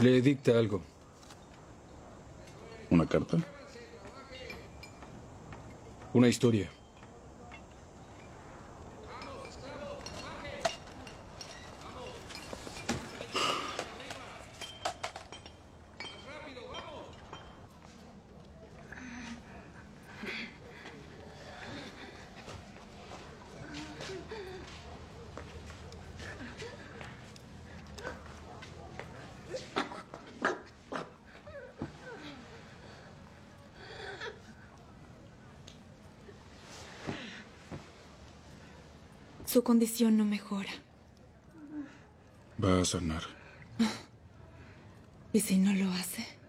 Le dicta algo. ¿Una carta? Una historia. Su condición no mejora. Va a sanar. ¿Y si no lo hace?